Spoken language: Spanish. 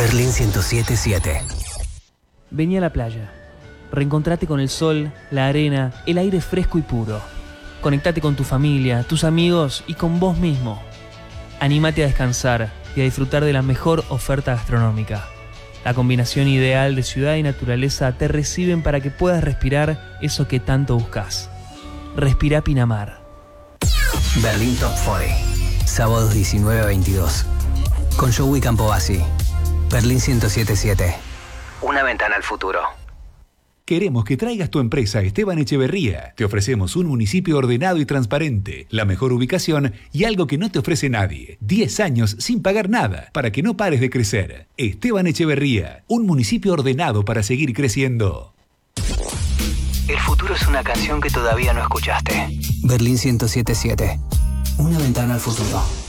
Berlín 107.7. Vení a la playa. Reencontrate con el sol, la arena, el aire fresco y puro. Conectate con tu familia, tus amigos y con vos mismo. Anímate a descansar y a disfrutar de la mejor oferta gastronómica. La combinación ideal de ciudad y naturaleza te reciben para que puedas respirar eso que tanto buscas. Respira Pinamar. Berlín Top 40. Sábados 19 a 22. Con Joey Campobasi. Berlín 107.7. Una ventana al futuro. Queremos que traigas tu empresa a Esteban Echeverría. Te ofrecemos un municipio ordenado y transparente, la mejor ubicación y algo que no te ofrece nadie. 10 años sin pagar nada, para que no pares de crecer. Esteban Echeverría, un municipio ordenado para seguir creciendo. El futuro es una canción que todavía no escuchaste. Berlín 107.7. Una ventana al futuro.